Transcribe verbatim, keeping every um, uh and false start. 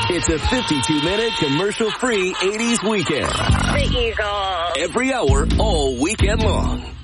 It's a fifty-two minute commercial-free eighties weekend. The Eagles. Every hour, all weekend long.